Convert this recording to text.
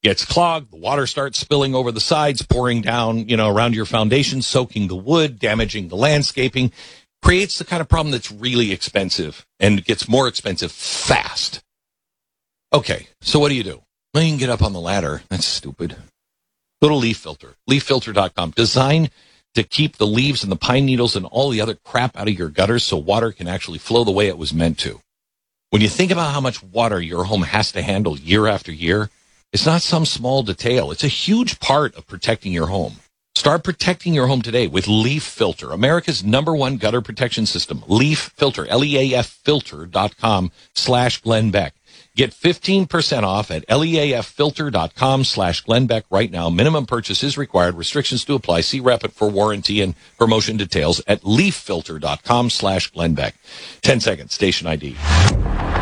gets clogged, the water starts spilling over the sides, pouring down, around your foundation, soaking the wood, damaging the landscaping, creates the kind of problem that's really expensive and gets more expensive fast. Okay, so what do? Well, you can get up on the ladder. That's stupid. Go to Leaf Filter, leaffilter.com. Designed to keep the leaves and the pine needles and all the other crap out of your gutters so water can actually flow the way it was meant to. When you think about how much water your home has to handle year after year, it's not some small detail. It's a huge part of protecting your home. Start protecting your home today with Leaf Filter, America's #1 gutter protection system. Leaf Filter, leaffilter.com/Glenn Beck. Get 15% off at leaffilter.com/Glenn Beck right now. Minimum purchase is required. Restrictions to apply. See Rapid for warranty and promotion details at leaffilter.com/Glenn Beck. 10 seconds. Station ID.